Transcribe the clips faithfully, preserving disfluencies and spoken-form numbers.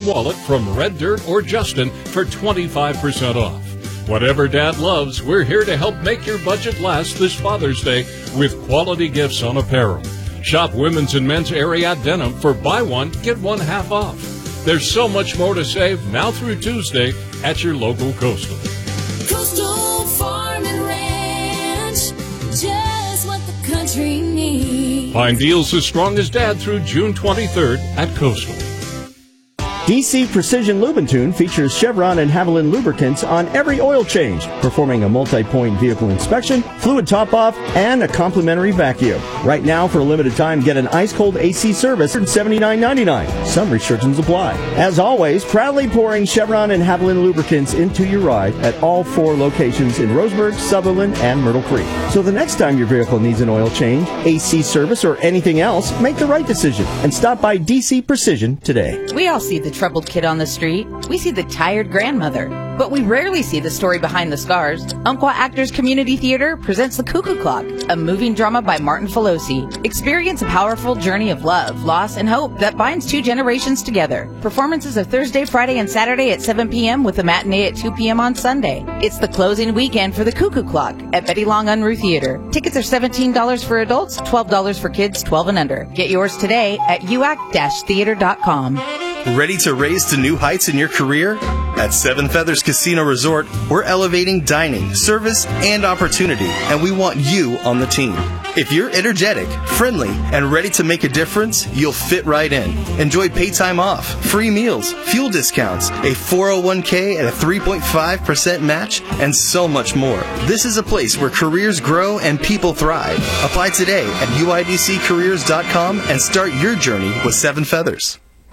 wallet from Red Dirt or Justin for twenty-five percent off. Whatever Dad loves, we're here to help make your budget last this Father's Day with quality gifts on apparel. Shop women's and men's Ariat denim for buy one, get one half off. There's so much more to save now through Tuesday at your local Coastal. Coastal Farm and Ranch, just what the country needs. Find deals as strong as Dad through June twenty-third at Coastal. D C Precision Lubentune features Chevron and Haviland lubricants on every oil change, performing a multi-point vehicle inspection, fluid top-off, and a complimentary vacuum. Right now, for a limited time, get an ice-cold A C service for seventy-nine ninety-nine. Some restrictions apply. As always, proudly pouring Chevron and Haviland lubricants into your ride at all four locations in Roseburg, Sutherland, and Myrtle Creek. So the next time your vehicle needs an oil change, A C service, or anything else, make the right decision and stop by D C Precision today. We all see the troubled kid on the street. We see the tired grandmother. But we rarely see the story behind the scars. Umpqua Actors Community Theater presents The Cuckoo Clock, a moving drama by Martin Filosi. Experience a powerful journey of love, loss, and hope that binds two generations together. Performances are Thursday, Friday, and Saturday at seven p.m. with a matinee at two p.m. on Sunday. It's the closing weekend for The Cuckoo Clock at Betty Long Unruh Theater. Tickets are seventeen dollars for adults, twelve dollars for kids twelve and under. Get yours today at u a c theater dot com. Ready to raise to new heights in your career? At Seven Feathers Casino Resort, we're elevating dining, service, and opportunity, and we want you on the team. If you're energetic, friendly, and ready to make a difference, you'll fit right in. Enjoy paid time off, free meals, fuel discounts, a four oh one k and a three point five percent match, and so much more. This is a place where careers grow and people thrive. Apply today at u i d c careers dot com and start your journey with Seven Feathers.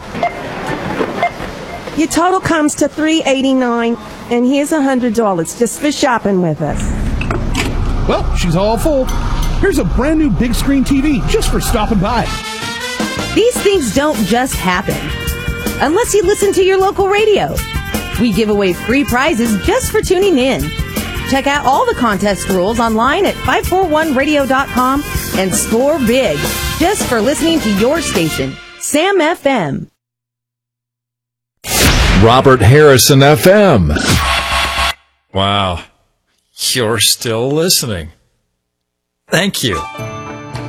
Your total comes to three hundred eighty-nine dollars, and here's one hundred dollars just for shopping with us. Well, she's all full. Here's a brand new big screen T V just for stopping by. These things don't just happen unless you listen to your local radio. We give away free prizes just for tuning in. Check out all the contest rules online at five four one radio dot com and score big just for listening to your station, Sam F M. Robert Harrison F M. Wow. You're still listening. Thank you.